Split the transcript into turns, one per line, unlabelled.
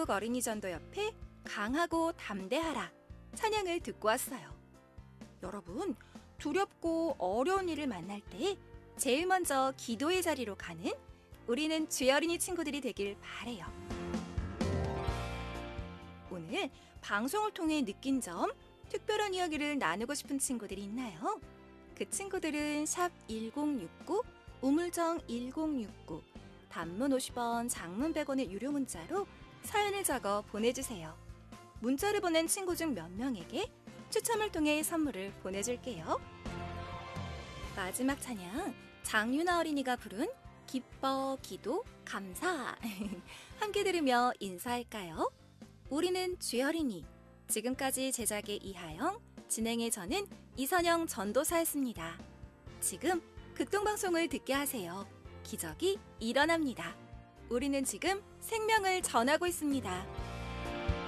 한국 어린이 전도 옆에 강하고 담대하라 찬양을 듣고 왔어요. 여러분, 두렵고 어려운 일을 만날 때 제일 먼저 기도의 자리로 가는 우리는 주의 어린이 친구들이 되길 바래요. 오늘 방송을 통해 느낀 점, 특별한 이야기를 나누고 싶은 친구들이 있나요? 그 친구들은 샵 1069, 우물정 1069, 단문 50원, 장문 100원의 유료 문자로 사연을 적어 보내주세요. 문자를 보낸 친구 중 몇 명에게 추첨을 통해 선물을 보내줄게요. 마지막 찬양, 장윤아 어린이가 부른 기뻐, 기도, 감사 함께 들으며 인사할까요? 우리는 주의 어린이, 지금까지 제작의 이하영, 진행의 저는 이선영 전도사였습니다. 지금 극동방송을 듣게 하세요. 기적이 일어납니다. 우리는 지금 생명을 전하고 있습니다.